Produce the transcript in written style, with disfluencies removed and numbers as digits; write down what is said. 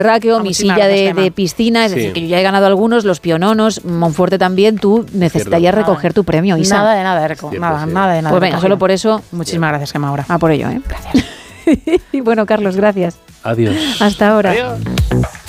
Raqueo, mi silla de piscina, es decir, que yo ya he ganado algunos, los piononos, Monforte también, tú necesitarías recoger tu premio, Isa. Nada de nada, nada de nada. Pues venga, solo por eso. Muchísimas gracias, Gemma, ahora. A por ello, ¿eh? Gracias. Y bueno, Carlos, gracias. Adiós. Hasta ahora. Adiós.